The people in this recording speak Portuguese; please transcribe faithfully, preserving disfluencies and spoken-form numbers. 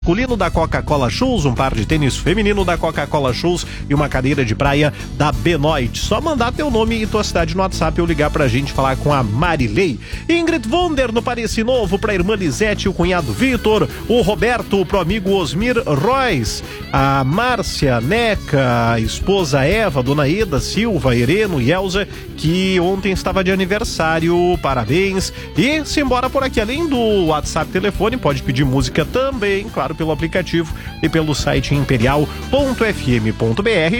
Masculino da Coca-Cola Shoes, um par de tênis feminino da Coca-Cola Shoes e uma cadeira de praia da Benoit. Só mandar teu nome e tua cidade no WhatsApp ou ligar pra gente falar com a Marilei. Ingrid Wonder no Parece Novo pra irmã Lisete e o cunhado Vitor, o Roberto pro amigo Osmir Royce, a Márcia Neca, a esposa Eva, dona Eda Silva, Ireno e Elza, que ontem estava de aniversário, parabéns. E se embora por aqui, além do WhatsApp telefone, pode pedir música também, claro, pelo aplicativo e pelo site imperial ponto f m ponto b r.